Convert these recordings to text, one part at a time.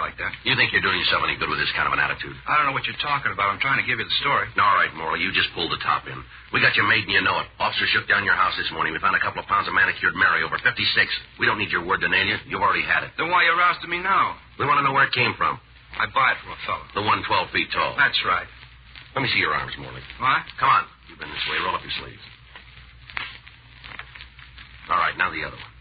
like that. You think you're doing yourself any good with this kind of an attitude? I don't know what you're talking about. I'm trying to give you the story. All right, Morley, you just pulled the top in. We got you made and you know it. Officer shook down your house this morning. We found a couple of pounds of manicured Mary over 56. We don't need your word to nail you. You've already had it. Then why are you rousing me now? We want to know where it came from. I buy it from a fellow. The one 12 feet tall. That's right. Let me see your arms, Morley. What? Come on. You've been this way. Roll up your sleeves. All right, now the other one.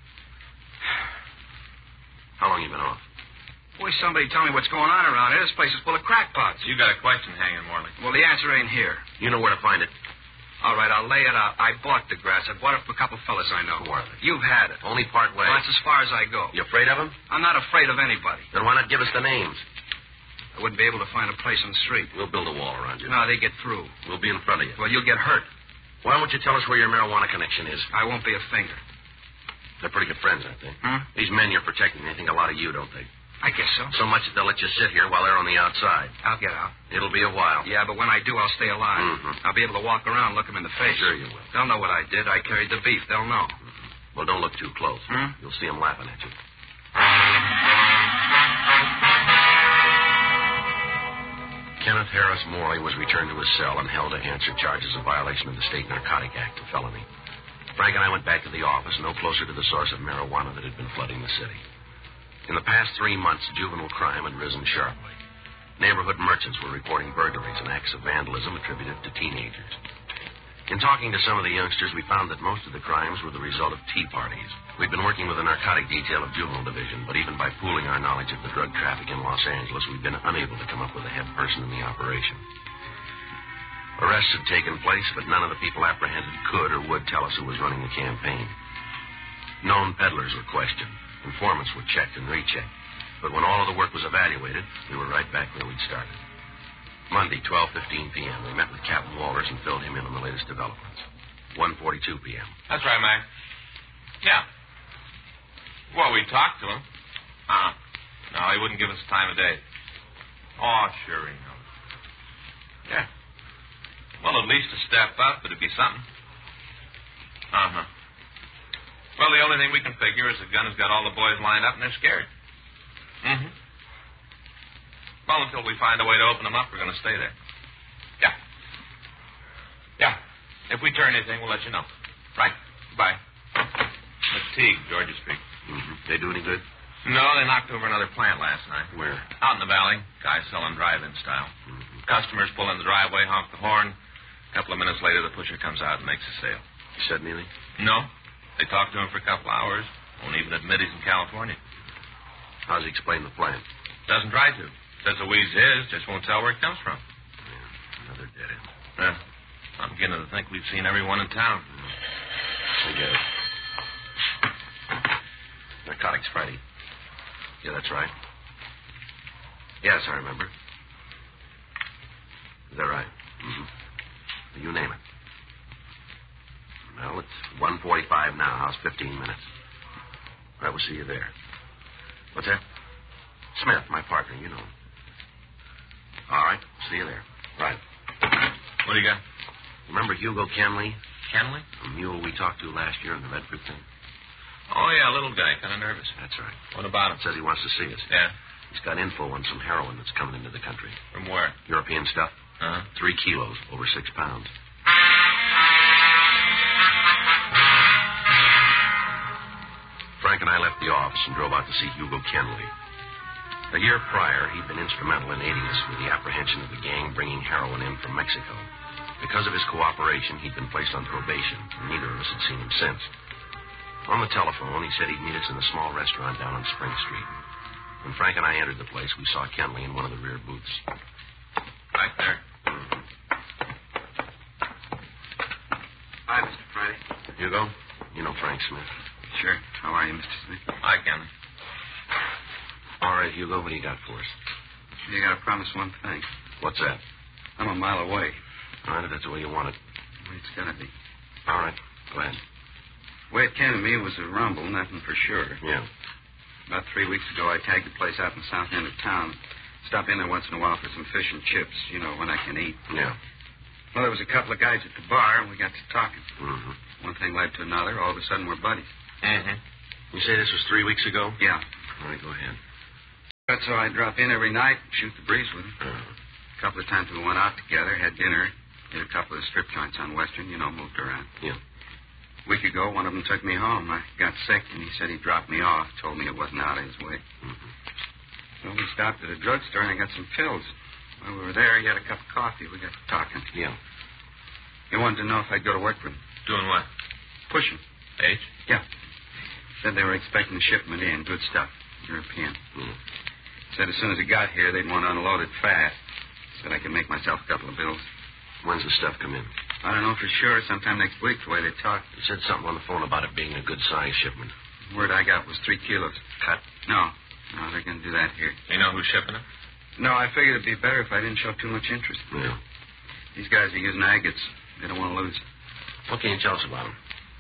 How long you been off? Boy, somebody tell me what's going on around here. This place is full of crackpots. You got a question hanging, Morley. Well, the answer ain't here. You know where to find it. All right, I'll lay it out. I bought the grass. I bought it from a couple fellas I know. Who are they? You've had it. Only part way. Well, that's as far as I go. You afraid of them? I'm not afraid of anybody. Then why not give us the names? I wouldn't be able to find a place on the street. We'll build a wall around you. No, they get through. We'll be in front of you. Well, you'll get hurt. Why won't you tell us where your marijuana connection is? I won't be a finger. They're pretty good friends, aren't they? Hmm? These men you're protecting, they think a lot of you, don't they? I guess so. So much that they'll let you sit here while they're on the outside. I'll get out. It'll be a while. Yeah, but when I do, I'll stay alive. Mm-hmm. I'll be able to walk around and look them in the face. Sure you will. They'll know what I did. I carried the beef. They'll know. Well, don't look too close. Hmm? You'll see them laughing at you. Kenneth Harris Morley was returned to his cell and held to answer charges of violation of the State Narcotic Act, a felony. Frank and I went back to the office, no closer to the source of marijuana that had been flooding the city. In the past 3 months, juvenile crime had risen sharply. Neighborhood merchants were reporting burglaries and acts of vandalism attributed to teenagers. In talking to some of the youngsters, we found that most of the crimes were the result of tea parties. We'd been working with the narcotic detail of Juvenile Division, but even by pooling our knowledge of the drug traffic in Los Angeles, we'd been unable to come up with a head person in the operation. Arrests had taken place, but none of the people apprehended could or would tell us who was running the campaign. Known peddlers were questioned. Informants were checked and rechecked. But when all of the work was evaluated, we were right back where we'd started. Monday, 12:15 p.m., we met with Captain Walters and filled him in on the latest developments. 1:42 p.m. That's right, Mac. Yeah. Well, we talked to him. No, he wouldn't give us time of day. Oh, sure he knows. Yeah. Well, at least a step up, it'd be something. Uh-huh. Well, the only thing we can figure is the gun has got all the boys lined up and they're scared. Mm-hmm. Well, until we find a way to open them up, we're going to stay there. Yeah. Yeah. If we turn anything, we'll let you know. Right. Bye. McTeague, Georgia Street. Mm-hmm. They do any good? No, they knocked over another plant last night. Where? Out in the valley. Guys selling drive-in style. Mm-hmm. Customers pull in the driveway, honk the horn. A couple of minutes later, the pusher comes out and makes a sale. You said anything? No. They talked to him for a couple hours. Won't even admit he's in California. How's he explain the plan? Doesn't try to. Says the weed's his, just won't tell where it comes from. Yeah, another dead end. Yeah. I'm beginning to think we've seen everyone in town. I get it. Narcotics Friday. Yeah, that's right. Yes, I remember. Is that right? Mm-hmm. You name it. Well, it's 1:45 now. How's 15 minutes? All right, we'll see you there. What's that? Smith, my partner, you know him. All right, see you there. Right. What do you got? Remember Hugo Kenley? Kenley? The mule we talked to last year in the Redford thing? Oh, yeah, little guy, kind of nervous. That's right. What about him? Says he wants to see us. Yeah. He's got info on some heroin that's coming into the country. From where? European stuff. 3 kilos, over 6 pounds. Frank and I left the office and drove out to see Hugo Kenley. A year prior, he'd been instrumental in aiding us with the apprehension of the gang bringing heroin in from Mexico. Because of his cooperation, he'd been placed on probation, and neither of us had seen him since. On the telephone, he said he'd meet us in a small restaurant down on Spring Street. When Frank and I entered the place, we saw Kenley in one of the rear booths. Right there. Hi, Mr. Friday. Hugo, you know Frank Smith. Sure. How are you, Mr. Smith? Hi, Kenley. All right, Hugo, what do you got for us? You got to promise one thing. What's that? I'm a mile away. All right, if that's the way you want it. It's going to be. All right, go ahead. The way it came to me was a rumble, nothing for sure. Yeah. About 3 weeks ago, I tagged a place out in the south end of town. Stop in there once in a while for some fish and chips, you know, when I can eat. Yeah. Well, there was a couple of guys at the bar, and we got to talking. Mm-hmm. One thing led to another. All of a sudden, we're buddies. Mm-hmm. You say this was 3 weeks ago? Yeah. All right, go ahead. So I drop in every night, shoot the breeze with him. A couple of times we went out together, had dinner, hit a couple of strip joints on Western, moved around. Yeah. A week ago, one of them took me home. I got sick, and he said he'd drop me off, told me it wasn't out of his way. Mm-hmm. So we stopped at a drugstore, and I got some pills. While we were there, he had a cup of coffee. We got to talking. Yeah. He wanted to know if I'd go to work for him. Doing what? Pushing. H? Yeah. Said they were expecting a shipment in, good stuff, European. Mm. Said as soon as it got here, they'd want to unload it fast. Said I could make myself a couple of bills. When's the stuff come in? I don't know for sure. Sometime next week, the way they talked. You said something on the phone about it being a good-sized shipment. The word I got was 3 kilos. Cut? No, they're going to do that here. You know who's shipping it? No, I figured it'd be better if I didn't show too much interest. Yeah. These guys are using agates. They don't want to lose. What can you tell us about them?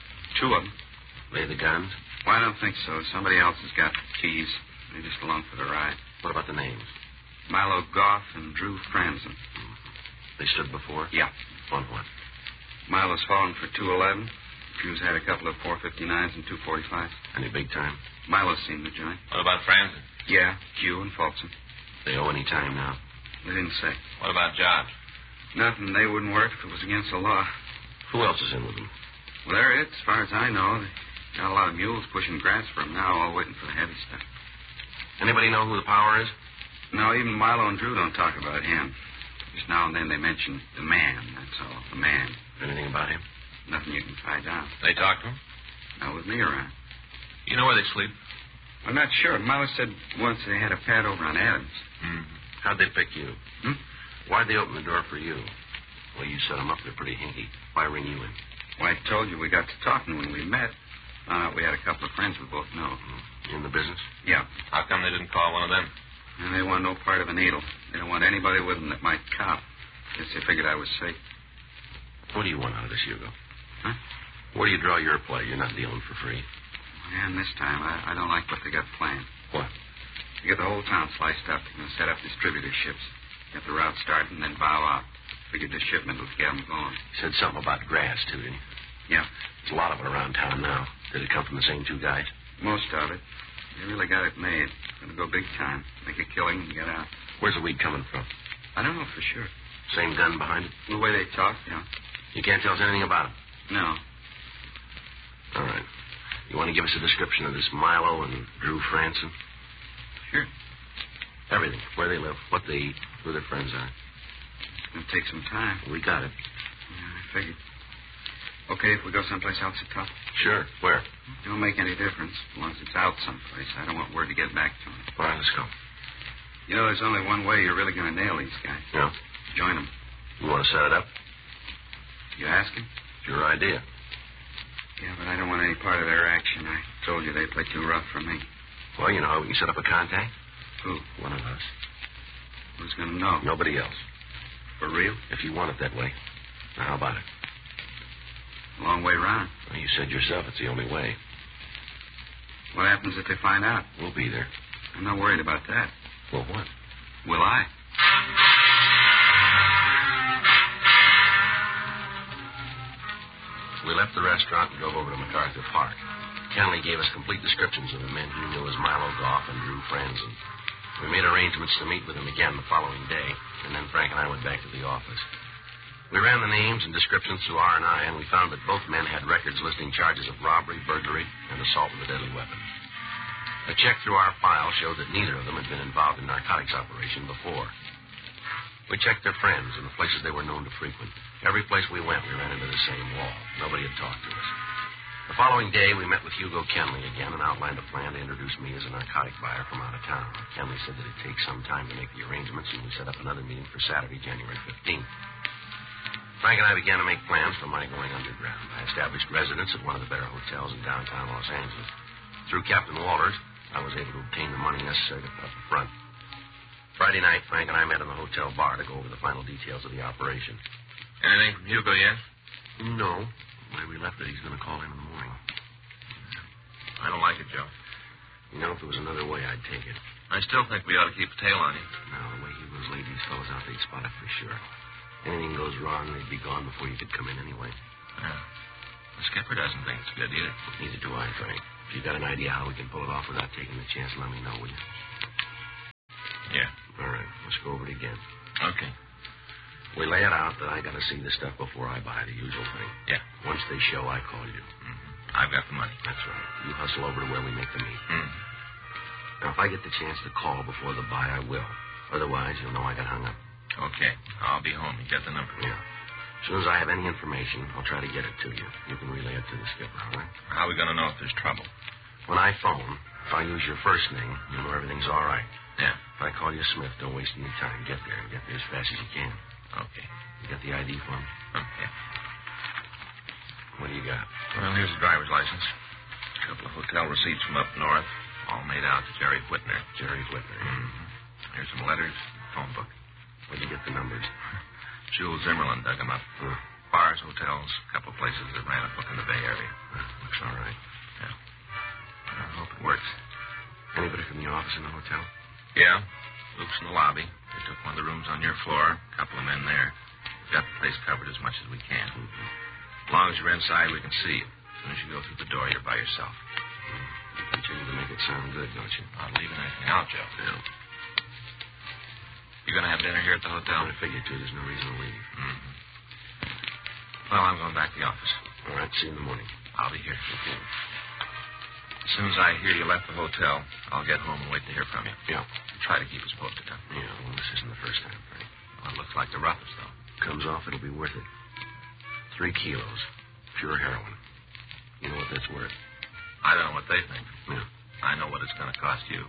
2 of them. They the guns? Well, I don't think so. Somebody else has got keys. They're just along for the ride. What about the names? Milo Goff and Drew Franzen. They stood before? Yeah. On what? Milo's fallen for 211. Drew's had a couple of 459s and 245s. Any big time? Milo's seen the joint. What about Franzen? Yeah, Q and Folsom. They owe any time now? They didn't say. What about Josh? Nothing. They wouldn't work if it was against the law. Who else is in with them? Well, they're it, as far as I know. They got a lot of mules pushing grass for them now, all waiting for the heavy stuff. Anybody know who the power is? No, even Milo and Drew don't talk about him. Just now and then they mention the man, that's all. The man. Anything about him? Nothing you can find out. They talk to him? Not with me around. You know where they sleep? I'm not sure. Milo said once they had a pad over on Adams. Mm-hmm. How'd they pick you? Why'd they open the door for you? Well, you set them up. They're pretty hinky. Why ring you in? Well, I told you we got to talking when we met. Found out we had a couple of friends we both know. In the business? Yeah. How come they didn't call one of them? And they want no part of a needle. They don't want anybody with them that might cop. Guess they figured I was safe. What do you want out of this, Hugo? Huh? Where do you draw your play? You're not dealing for free. And this time, I don't like what they got planned. What? They get the whole town sliced up. They're going to set up distributorships. Get the route started and then bow out. Figured this shipment would get them going. You said something about grass, too, didn't you? Yeah. There's a lot of it around town now. Did it come from the same 2 guys? Most of it. They really got it made. Going to go big time. Make a killing and get out. Where's the weed coming from? I don't know for sure. Same gun behind it? The way they talk, yeah. You can't tell us anything about it? No. All right. You want to give us a description of this Milo and Drew Franzen? Sure. Everything. Where they live, what they eat, who their friends are. It's going to take some time. We got it. Yeah, I figured. Okay, if we go someplace else to talk? Sure. Where? It don't make any difference as long as it's out someplace. I don't want word to get back to them. All right, let's go. You know, there's only one way you're really going to nail these guys. Yeah? Join them. You want to set it up? You asking? It's your idea. Yeah, but I don't want any part of their action. I told you they play too rough for me. Well, you know how we can set up a contact? Who? One of us. Who's going to know? Nobody else. For real? If you want it that way. Now, how about it? A long way round. Well, you said yourself it's the only way. What happens if they find out? We'll be there. I'm not worried about that. Well, what? Will I? We left the restaurant and drove over to MacArthur Park. Kenley gave us complete descriptions of the men he knew as Milo Goff and Drew Franzen. We made arrangements to meet with him again the following day, and then Frank and I went back to the office. We ran the names and descriptions through R&I, and we found that both men had records listing charges of robbery, burglary, and assault with a deadly weapon. A check through our file showed that neither of them had been involved in narcotics operation before. We checked their friends and the places they were known to frequent. Every place we went, we ran into the same wall. Nobody had talked to us. The following day, we met with Hugo Kenley again and outlined a plan to introduce me as a narcotic buyer from out of town. Kenley said that it'd take some time to make the arrangements, and we set up another meeting for Saturday, January 15th. Frank and I began to make plans for my going underground. I established residence at one of the better hotels in downtown Los Angeles. Through Captain Walters, I was able to obtain the money necessary to put up the front. Friday night, Frank and I met in the hotel bar to go over the final details of the operation. Anything from Hugo yet? No. Why we left it, he's going to call in the morning. I don't like it, Joe. You know, if there was another way, I'd take it. I still think we ought to keep a tail on you. No, the way Hugo's laid these fellows out, they'd spot it for sure. Anything goes wrong, they'd be gone before you could come in anyway. Yeah. The skipper doesn't think it's good either. Neither do I, Frank. If you got an idea how we can pull it off without taking the chance, let me know, will you? office, go over it again. Okay. We lay it out that I got to see the stuff before I buy, the usual thing. Yeah. Once they show, I call you. Mm-hmm. I've got the money. That's right. You hustle over to where we make the meet. Mm-hmm. Now, if I get the chance to call before the buy, I will. Otherwise, you'll know I got hung up. Okay. I'll be home. You got the number? Yeah. As soon as I have any information, I'll try to get it to you. You can relay it to the skipper, all right? How are we going to know if there's trouble? When I phone, if I use your first name, you'll know everything's all right. Yeah. If I call you Smith, don't waste any time. Get there and get there as fast as you can. Okay. You got the ID for me? Okay. What do you got? Well, here's the driver's license. A couple of hotel receipts from up north, all made out to Jerry Whitner. Jerry Whitner. Mm-hmm. Here's some letters, phone book. Where'd you get the numbers? Jules Zimmerlin dug them up. Bars, hotels, a couple of places that ran a book in the Bay Area. Looks all right. Yeah. I hope it works. Anybody from the office in the hotel? Yeah. Luke's in the lobby. They took one of the rooms on your floor. A couple of men there. We've got the place covered as much as we can. Mm-hmm. As long as you're inside, we can see you. As soon as you go through the door, you're by yourself. You continue to make it sound good, don't you? Not leaving anything out, Joe. No. You going to have dinner here at the hotel? I figured to. There's no reason to leave. Mm-hmm. Well, I'm going back to the office. All right, see you in the morning. I'll be here. Okay. As soon as I hear you left the hotel, I'll get home and wait to hear from you. Yeah. Try to keep us posted, huh? Yeah, well, this isn't the first time, Frank. Well, it looks like the roughest, though. Comes off, it'll be worth it. 3 kilos. Pure heroin. You know what that's worth? I don't know what they think. Yeah. I know what it's going to cost you.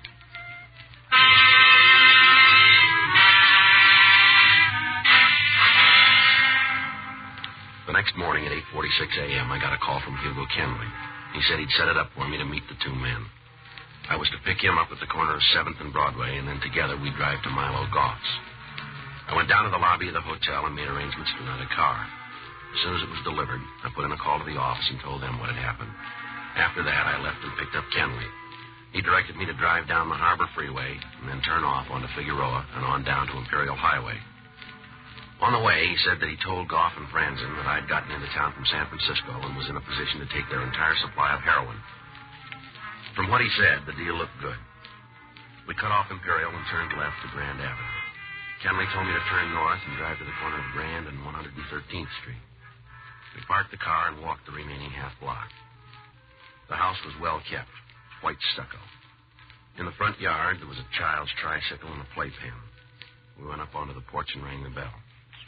The next morning at 8:46 a.m., I got a call from Hugo Kenley. He said he'd set it up for me to meet the 2 men. I was to pick him up at the corner of 7th and Broadway, and then together we'd drive to Milo Goff's. I went down to the lobby of the hotel and made arrangements to rent a car. As soon as it was delivered, I put in a call to the office and told them what had happened. After that, I left and picked up Kenley. He directed me to drive down the Harbor Freeway and then turn off onto Figueroa and on down to Imperial Highway. On the way, he said that he told Goff and Franzen that I'd gotten into town from San Francisco and was in a position to take their entire supply of heroin. From what he said, the deal looked good. We cut off Imperial and turned left to Grand Avenue. Kenley told me to turn north and drive to the corner of Grand and 113th Street. We parked the car and walked the remaining half block. The house was well kept, white stucco. In the front yard, there was a child's tricycle and a playpen. We went up onto the porch and rang the bell.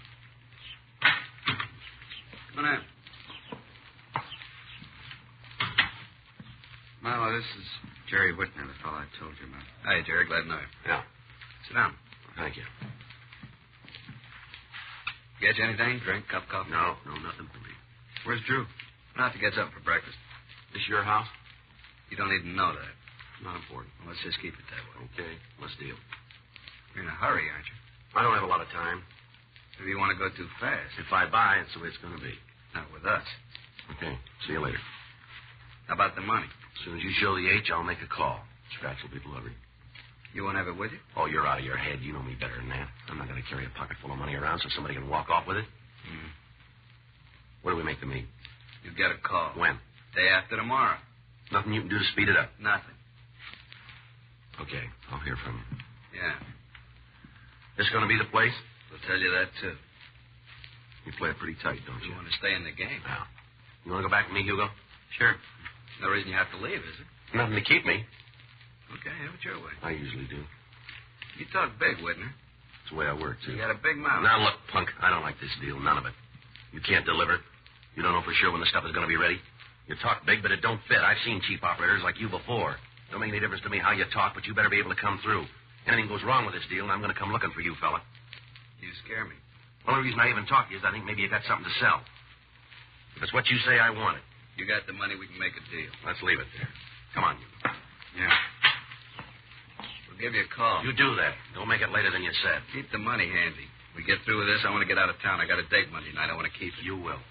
Come on in. Milo, this is Jerry Whitner, the fellow I told you about. Hi, Jerry. Glad to know you. Yeah. Sit down. Thank you. Get you anything? Drink? Cup of coffee? No, nothing for me. Where's Drew? Not to get something for breakfast. This your house? You don't even know that. Not important. Well, let's just keep it that way. Okay, let's deal. You're in a hurry, aren't you? I don't have a lot of time. If you want to go too fast. If I buy, it's the way it's going to be. Not with us. Okay, see you later. How about the money? As soon as you show the H, I'll make a call. Scratch will be delivered. You won't have it with you? Oh, you're out of your head. You know me better than that. I'm not going to carry a pocket full of money around so somebody can walk off with it. Mm. Where do we make the meet? You get a call. When? Day after tomorrow. Nothing you can do to speed it up. Nothing. Okay, I'll hear from you. Yeah. This going to be the place? We'll tell you that, too. You play it pretty tight, don't you? You want to stay in the game. Now, you want to go back with me, Hugo? Sure. No reason you have to leave, is there? Nothing to keep me. Okay, have it your way. I usually do. You talk big, Whitner. It's the way I work, too. You got a big mouth. Now, look, punk, I don't like this deal. None of it. You can't deliver. You don't know for sure when the stuff is going to be ready. You talk big, but it don't fit. I've seen cheap operators like you before. Don't make any difference to me how you talk, but you better be able to come through. Anything goes wrong with this deal, and I'm going to come looking for you, fella. You scare me. The only reason I even talk to you is I think maybe you got something to sell. If it's what you say, I want it. You got the money, we can make a deal. Let's leave it there. Come on, you. Yeah. We'll give you a call. You do that. Don't make it later than you said. Keep the money handy. We get through with this, I want to get out of town. I got a date Monday night. I want to keep it. You will.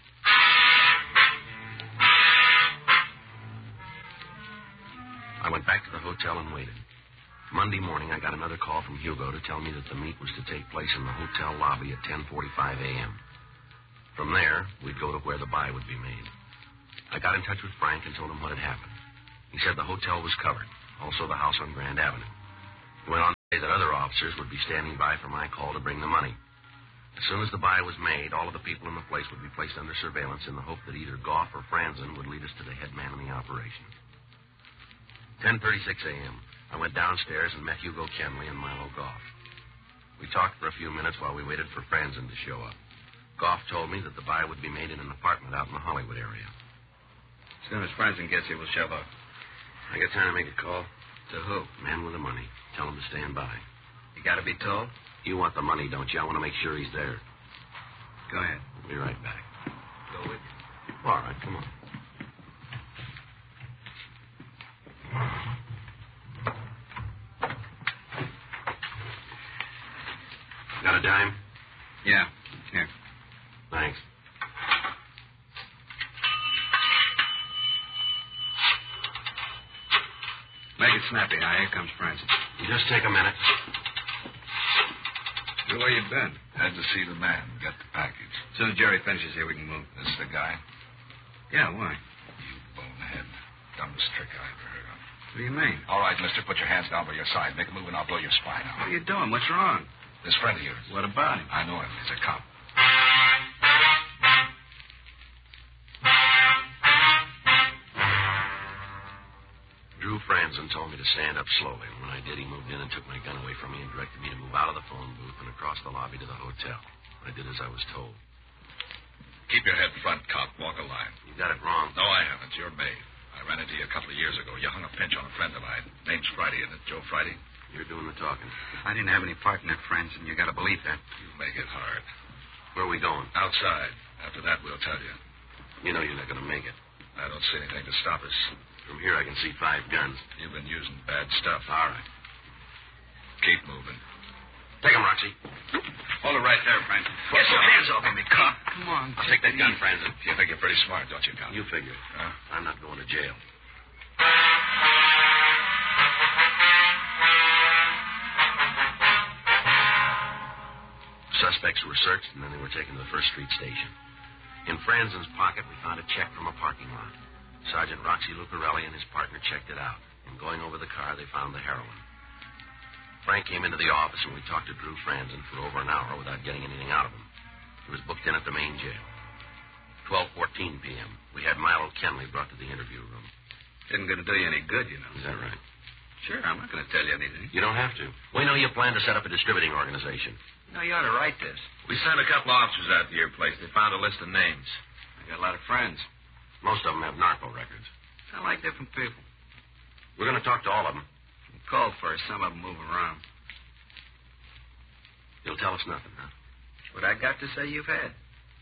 I went back to the hotel and waited. Monday morning, I got another call from Hugo to tell me that the meet was to take place in the hotel lobby at 10:45 a.m. From there, we'd go to where the buy would be made. I got in touch with Frank and told him what had happened. He said the hotel was covered, also the house on Grand Avenue. He went on That other officers would be standing by for my call to bring the money. As soon as the buy was made, all of the people in the place would be placed under surveillance in the hope that either Goff or Franzen would lead us to the head man in the operation. 10:36 a.m. I went downstairs and met Hugo Kenley and Milo Goff. We talked for a few minutes while we waited for Franzen to show up. Goff told me that the buy would be made in an apartment out in the Hollywood area. As soon as Franzen gets here, we'll shove up. I got time to make a call. To who? Man with the money. Tell him to stand by. You got to be told? You want the money, don't you? I want to make sure he's there. Go ahead. We'll be right back. Go with you. All right, come on. Got a dime? Yeah. Here. Thanks. Make it snappy. Now, here comes Franzen. Just take a minute. Where you been? Had to see the man, get the package. As soon as Jerry finishes here, we can move. This the guy? Yeah, why? You bonehead. Dumbest trick I ever heard of. What do you mean? All right, mister, put your hands down by your side. Make a move and I'll blow your spine out. What are you doing? What's wrong? This friend of yours. What about him? I know him. He's a cop. Drew Franzen told me to stand up slowly. And when I did, he moved in and took my gun away from me and directed me to move out of the phone booth and across the lobby to the hotel. I did as I was told. Keep your head front, cop. Walk a line. You got it wrong. No, I haven't. You're May. I ran into you a couple of years ago. You hung a pinch on a friend of mine. Name's Friday, isn't it? Joe Friday? You're doing the talking. I didn't have any part in that, friends, and you got to believe that. You make it hard. Where are we going? Outside. After that, we'll tell you. You know you're not going to make it. I don't see anything to stop us. From here, I can see 5 guns. You've been using bad stuff. All right. Keep moving. Take him, Roxy. Hold it right there, Franzen. Get your hands off of me, cop. Come on. I'll take that gun, Franzen. You think you're pretty smart, don't you, cop? You figure. Huh? I'm not going to jail. Suspects were searched, and then they were taken to the First Street station. In Franzen's pocket, we found a check from a parking lot. Sergeant Roxy Lucarelli and his partner checked it out. And going over the car, they found the heroin. Frank came into the office, and we talked to Drew Franzen for over an hour without getting anything out of him. He was booked in at the main jail. 12:14 p.m. We had Milo Kenley brought to the interview room. Isn't going to do you any good, you know. Is that right? Sure, I'm not going to tell you anything. You don't have to. We know you plan to set up a distributing organization. No, you ought to write this. We sent a couple officers out to your place. They found a list of names. I got a lot of friends. Most of them have narco records. I like different people. We're going to talk to all of them. Call first. Some of them move around. You'll tell us nothing, huh? What I got to say you've had.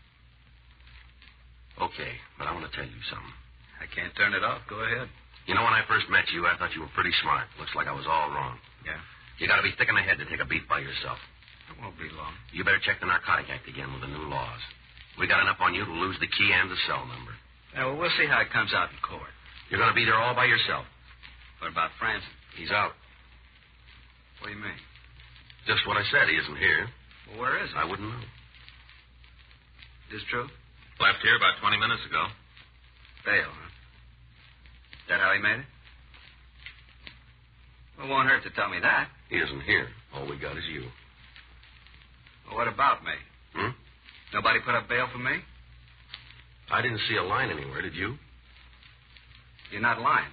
Okay, but I want to tell you something. I can't turn it off. Go ahead. You know, when I first met you, I thought you were pretty smart. Looks like I was all wrong. Yeah? You got to be thick in the head to take a beat by yourself. It won't be long. You better check the Narcotic Act again with the new laws. We got enough on you to lose the key and the cell number. Yeah, well, we'll see how it comes out in court. You're going to be there all by yourself. What about Franzen? He's out. What do you mean? Just what I said. He isn't here. Well, where is he? I wouldn't know. Is this true? Left here about 20 minutes ago. Bail, huh? Is that how he made it? Well, it won't hurt to tell me that. He isn't here. All we got is you. Well, what about me? Hmm? Nobody put up bail for me? I didn't see a line anywhere, did you? You're not lying.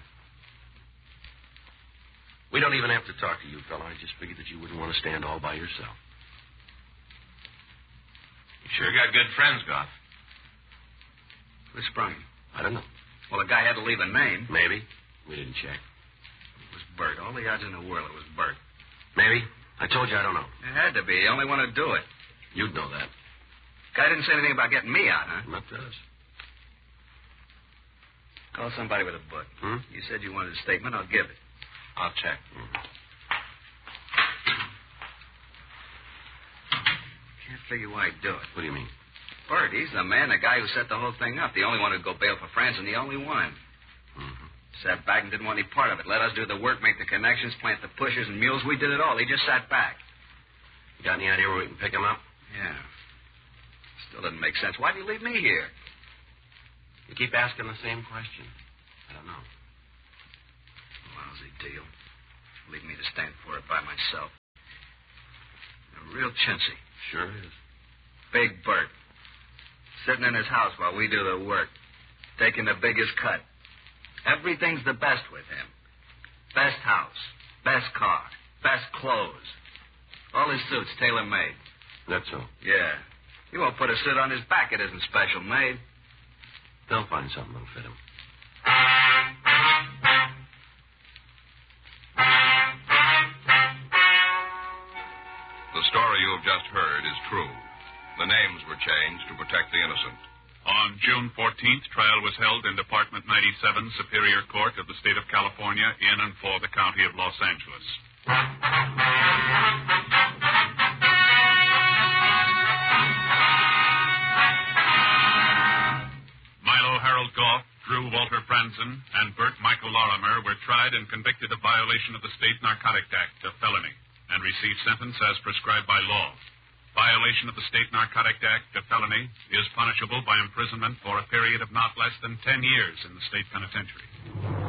We don't even have to talk to you, fella. I just figured that you wouldn't want to stand all by yourself. You sure got good friends, Goff. Who sprung him? I don't know. Well, the guy had to leave a name. Maybe. We didn't check. It was Bert. All the odds in the world it was Bert. Maybe. I told you I don't know. It had to be. He only wanted to do it. You'd know that. Guy didn't say anything about getting me out, huh? Not to us. Call somebody with a book. Hmm? You said you wanted a statement. I'll give it. I'll check. Can't figure why he'd do it. What do you mean? Bert, he's the man, the guy who set the whole thing up. The only one who'd go bail for Franzen, the only one. Mm-hmm. Sat back and didn't want any part of it. Let us do the work, make the connections, plant the pushers and mules. We did it all. He just sat back. You got any idea where we can pick him up? Yeah. Still doesn't make sense. Why'd you leave me here? You keep asking the same question. I don't know. Lousy deal. Leave me to stand for it by myself. real chintzy. Sure is. Big Bert. Sitting in his house while we do the work. Taking the biggest cut. Everything's the best with him. Best house. Best car. Best clothes. All his suits tailor-made. That's so. Yeah. He won't put a suit on his back it isn't special made. They'll find something that'll fit him. The story you have just heard is true. The names were changed to protect the innocent. On June 14th, trial was held in Department 97, Superior Court of the State of California, in and for the County of Los Angeles. Milo Harold Goff, Drew Walter Franzen, and Bert Michael Lorimer were tried and convicted of violation of the State Narcotic Act, a felony, and received sentence as prescribed by law. Violation of the State Narcotic Act, a felony, is punishable by imprisonment for a period of not less than 10 years in the state penitentiary.